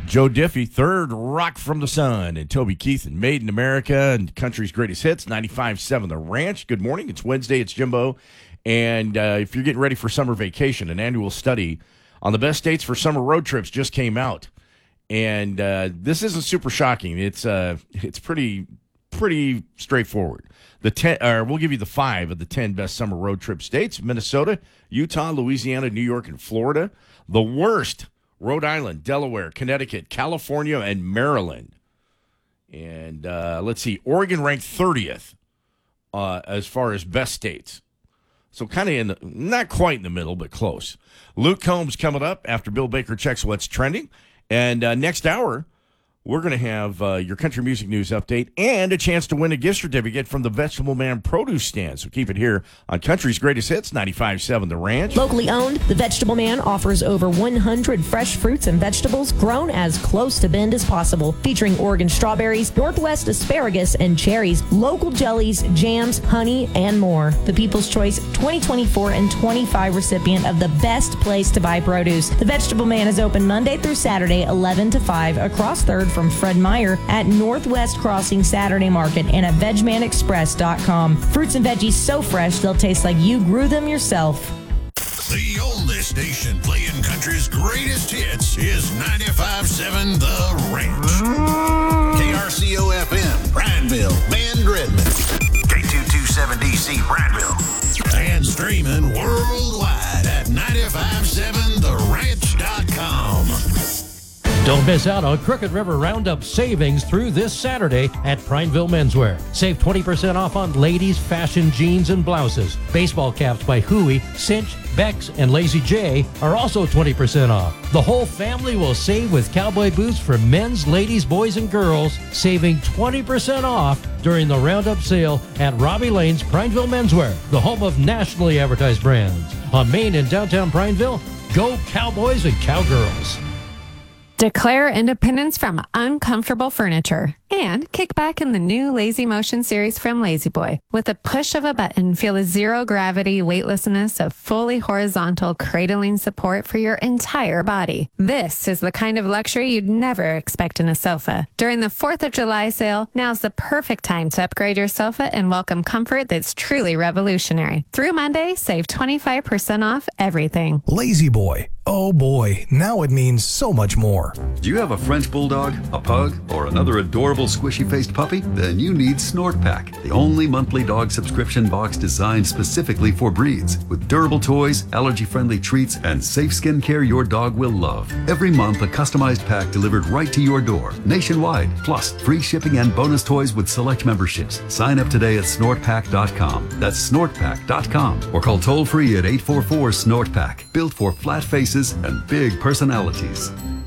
Joe Diffie, third Rock from the Sun, and Toby Keith and Made in America and Country's Greatest Hits, 95.7 The Ranch. Good morning. It's Wednesday. It's Jimbo. And if you're getting ready for summer vacation, an annual study on the best states for summer road trips just came out. And this isn't super shocking. It's pretty straightforward. We'll give you the 5 of the 10 best summer road trip states: Minnesota, Utah, Louisiana, New York, and Florida. The worst: Rhode Island, Delaware, Connecticut, California, and Maryland. And let's see, Oregon ranked 30th as far as best states. So kind of not quite in the middle, but close. Luke Combs coming up after Bill Baker checks what's trending. And next hour, we're going to have your country music news update and a chance to win a gift certificate from the Vegetable Man produce stand. So keep it here on Country's Greatest Hits, 95.7 The Ranch. Locally owned, the Vegetable Man offers over 100 fresh fruits and vegetables grown as close to Bend as possible, featuring Oregon strawberries, Northwest asparagus, and cherries, local jellies, jams, honey, and more. The People's Choice 2024 and 25 recipient of the best place to buy produce. The Vegetable Man is open Monday through Saturday, 11 to 5, across 3rd from Fred Meyer at Northwest Crossing Saturday Market and at VegManExpress.com. Fruits and veggies so fresh they'll taste like you grew them yourself. The oldest station playing country's greatest hits is 95.7 The Ranch. KRCO-FM, Prineville, Bend, Redmond. K227DC, Prineville. And streaming worldwide at 957theranch.com. Don't miss out on Crooked River Roundup savings through this Saturday at Prineville Menswear. Save 20% off on ladies' fashion jeans and blouses. Baseball caps by Huey, Cinch, Bex, and Lazy J are also 20% off. The whole family will save with cowboy boots for men's, ladies, boys, and girls, saving 20% off during the Roundup sale at Robbie Lane's Prineville Menswear, the home of nationally advertised brands. On Main in downtown Prineville, go Cowboys and Cowgirls. Declare independence from uncomfortable furniture and kick back in the new Lazy Motion series from Lazy Boy. With a push of a button, feel the zero-gravity weightlessness of fully horizontal cradling support for your entire body. This is the kind of luxury you'd never expect in a sofa. During the 4th of July sale, now's the perfect time to upgrade your sofa and welcome comfort that's truly revolutionary. Through Monday, save 25% off everything. Lazy Boy. Oh boy, now it means so much more. Do you have a French Bulldog, a Pug, or another adorable squishy-faced puppy? Then you need Snort Pack, the only monthly dog subscription box designed specifically for breeds. With durable toys, allergy-friendly treats, and safe skin care your dog will love. Every month, a customized pack delivered right to your door, nationwide, plus free shipping and bonus toys with select memberships. Sign up today at snortpack.com. That's snortpack.com. Or call toll-free at 844-SNORT-PACK. Built for flat faces and big personalities.